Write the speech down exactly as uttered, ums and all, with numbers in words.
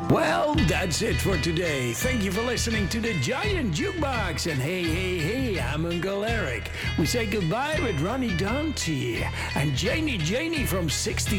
Well, that's it for today. Thank you for listening to the Giant Jukebox. And hey, hey, hey, I'm Uncle Eric. We say goodbye with Ronnie Dante and Janie Janie from sixty.